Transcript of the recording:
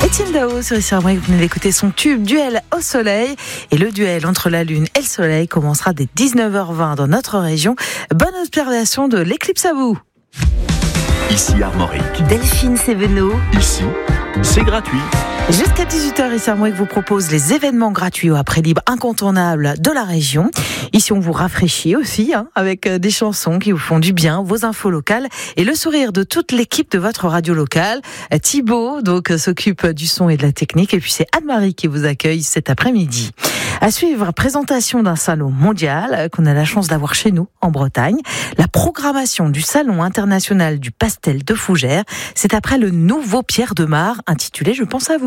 Étienne Dao sur Ici-Armorique, vous venez d'écouter son tube Duel au soleil. Et le duel entre la Lune et le Soleil commencera dès 19h20 dans notre région. Bonne observation de l'éclipse à vous. Ici Armorique. Delphine Sévenot. Ici, c'est gratuit. Jusqu'à 18h, Ici Armorique vous propose les événements gratuits au après libre incontournables de la région. Ici, on vous rafraîchit aussi, avec des chansons qui vous font du bien, vos infos locales et le sourire de toute l'équipe de votre radio locale. Thibaut, s'occupe du son et de la technique, et puis c'est Anne-Marie qui vous accueille cet après-midi. À suivre, présentation d'un salon mondial qu'on a la chance d'avoir chez nous, en Bretagne. La programmation du Salon international du pastel de Fougères. C'est après le nouveau Pierre de Mar, intitulé « Je pense à vous ».